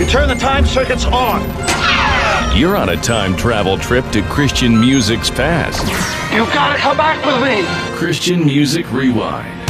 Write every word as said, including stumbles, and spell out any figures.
You turn the time circuits on. You're on a time travel trip to Christian music's past. You've got to come back with me. Christian Music Rewind.